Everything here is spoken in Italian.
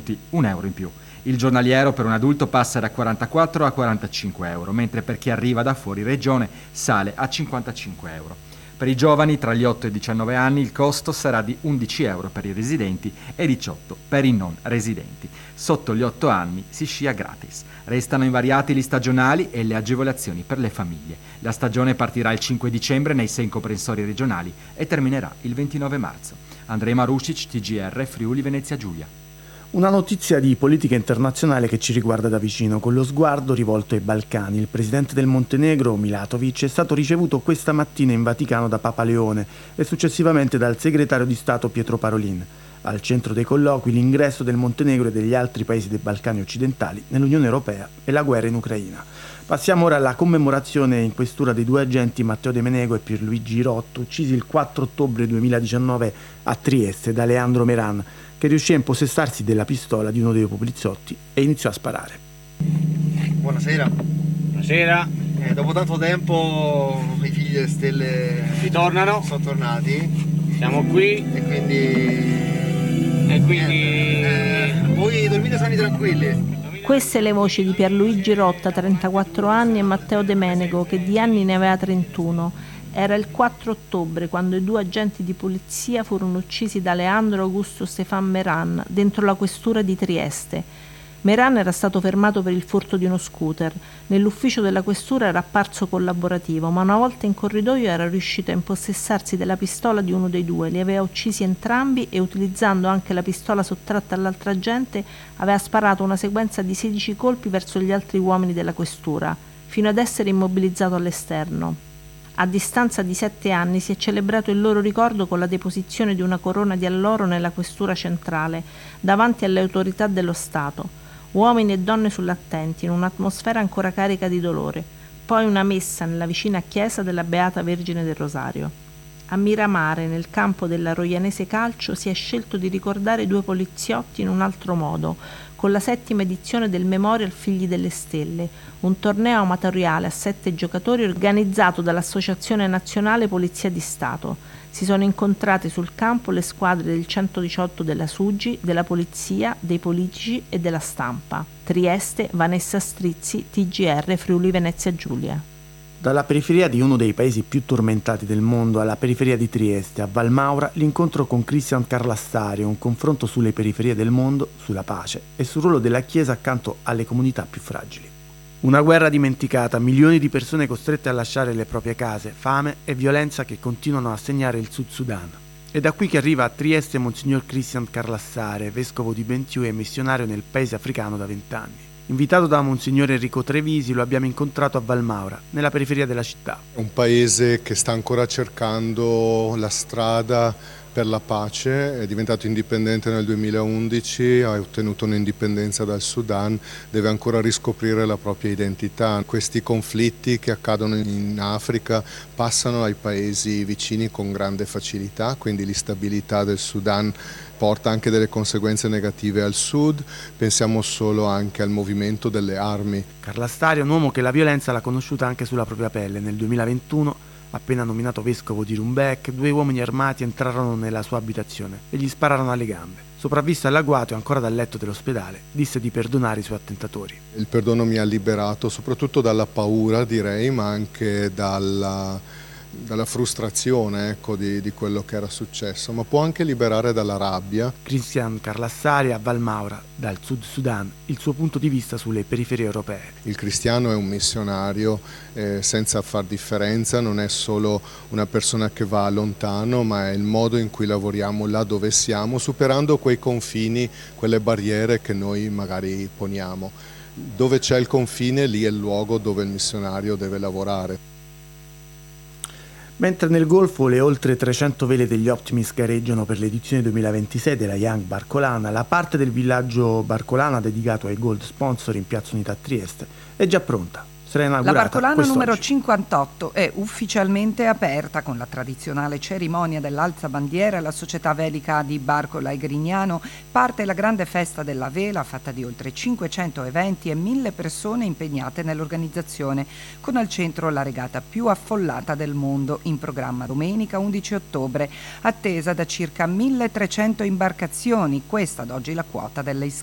minuti, €1 in più. Il giornaliero per un adulto passa da 44 a 45 euro, mentre per chi arriva da fuori regione sale a 55 euro. Per i giovani tra gli 8 e i 19 anni il costo sarà di 11 euro per i residenti e 18 per i non residenti. Sotto gli 8 anni si scia gratis. Restano invariati gli stagionali e le agevolazioni per le famiglie. La stagione partirà il 5 dicembre nei 6 comprensori regionali e terminerà il 29 marzo. Andrej Marušić, TGR, Friuli Venezia Giulia. Una notizia di politica internazionale che ci riguarda da vicino, con lo sguardo rivolto ai Balcani. Il presidente del Montenegro, Milatovic, è stato ricevuto questa mattina in Vaticano da Papa Leone e successivamente dal segretario di Stato Pietro Parolin. Al centro dei colloqui l'ingresso del Montenegro e degli altri paesi dei Balcani occidentali nell'Unione Europea e la guerra in Ucraina. Passiamo ora alla commemorazione in questura dei due agenti Matteo De Menego e Pierluigi Rotto, uccisi il 4 ottobre 2019 a Trieste da Leandro Meran, che riuscì a impossessarsi della pistola di uno dei poliziotti e iniziò a sparare. Buonasera. Buonasera. Dopo tanto tempo i figli delle stelle Ritornano. sono tornati. Siamo qui. E quindi voi dormite sani tranquilli? Queste le voci di Pierluigi Rotta, 34 anni, e Matteo De Menego, che di anni ne aveva 31. Era il 4 ottobre quando i due agenti di polizia furono uccisi da Leandro Augusto Stefan Meran dentro la questura di Trieste. Meran era stato fermato per il furto di uno scooter. Nell'ufficio della questura era apparso collaborativo, ma una volta in corridoio era riuscito a impossessarsi della pistola di uno dei due. Li aveva uccisi entrambi e, utilizzando anche la pistola sottratta all'altra agente, aveva sparato una sequenza di 16 colpi verso gli altri uomini della questura, fino ad essere immobilizzato all'esterno. A distanza di 7 anni si è celebrato il loro ricordo con la deposizione di una corona di alloro nella questura centrale, davanti alle autorità dello Stato. Uomini e donne sull'attenti, in un'atmosfera ancora carica di dolore. Poi una messa nella vicina chiesa della Beata Vergine del Rosario. A Miramare, nel campo della Roianese Calcio, si è scelto di ricordare i due poliziotti in un altro modo, con la 7ª edizione del Memorial Figli delle Stelle, un torneo amatoriale a 7 giocatori organizzato dall'Associazione Nazionale Polizia di Stato. Si sono incontrate sul campo le squadre del 118 della SUGI, della Polizia, dei politici e della stampa. Trieste, Vanessa Strizzi, TGR, Friuli Venezia Giulia. Dalla periferia di uno dei paesi più tormentati del mondo alla periferia di Trieste, a Valmaura, l'incontro con Christian Carlastario, un confronto sulle periferie del mondo, sulla pace e sul ruolo della Chiesa accanto alle comunità più fragili. Una guerra dimenticata, milioni di persone costrette a lasciare le proprie case, fame e violenza che continuano a segnare il Sud Sudan. È da qui che arriva a Trieste Monsignor Christian Carlassare, vescovo di Bentiu e missionario nel paese africano da 20 anni. Invitato da Monsignor Enrico Trevisi, lo abbiamo incontrato a Valmaura, nella periferia della città. È un paese che sta ancora cercando la strada per la pace, è diventato indipendente nel 2011, ha ottenuto un'indipendenza dal Sudan, deve ancora riscoprire la propria identità. Questi conflitti che accadono in Africa passano ai paesi vicini con grande facilità, quindi l'instabilità del Sudan porta anche delle conseguenze negative al sud, pensiamo solo anche al movimento delle armi. Carlastario è un uomo che la violenza l'ha conosciuta anche sulla propria pelle. Nel 2021, appena nominato vescovo di Rumbek, 2 uomini armati entrarono nella sua abitazione e gli spararono alle gambe. Sopravvisto all'agguato e ancora dal letto dell'ospedale, disse di perdonare i suoi attentatori. Il perdono mi ha liberato soprattutto dalla paura, direi, ma anche dalla frustrazione, di quello che era successo, ma può anche liberare dalla rabbia. Christian Carlassari a Valmaura, dal Sud Sudan, il suo punto di vista sulle periferie europee. Il cristiano è un missionario senza far differenza, non è solo una persona che va lontano, ma è il modo in cui lavoriamo là dove siamo, superando quei confini, quelle barriere che noi magari poniamo. Dove c'è il confine, lì è il luogo dove il missionario deve lavorare. Mentre nel Golfo le oltre 300 vele degli Optimist gareggiano per l'edizione 2026 della Young Barcolana, la parte del villaggio Barcolana dedicato ai Gold Sponsor in Piazza Unità a Trieste è già pronta. La Barcolana numero 58 è ufficialmente aperta con la tradizionale cerimonia dell'alzabandiera. La società velica di Barcola e Grignano parte la grande festa della vela fatta di oltre 500 eventi e 1000 persone impegnate nell'organizzazione, con al centro la regata più affollata del mondo, in programma domenica 11 ottobre, attesa da circa 1300 imbarcazioni, questa ad oggi la quota delle iscrizioni.